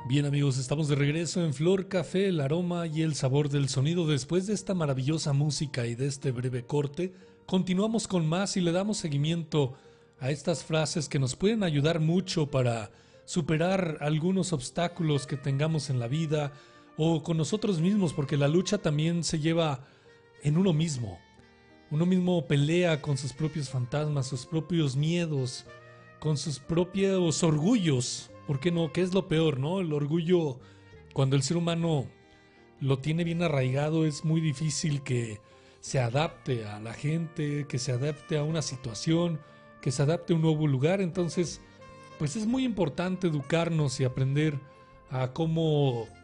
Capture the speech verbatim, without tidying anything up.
Bien amigos, estamos de regreso en Flor Café, el aroma y el sabor del sonido. Después de esta maravillosa música y de este breve corte, continuamos con más y le damos seguimiento a estas frases que nos pueden ayudar mucho para superar algunos obstáculos que tengamos en la vida o con nosotros mismos, porque la lucha también se lleva en uno mismo. Uno mismo pelea con sus propios fantasmas, sus propios miedos, con sus propios orgullos. ¿Por qué no? ¿Qué es lo peor, no? El orgullo, cuando el ser humano lo tiene bien arraigado, es muy difícil que se adapte a la gente, que se adapte a una situación, que se adapte a un nuevo lugar. Entonces, pues es muy importante educarnos y aprender a cómo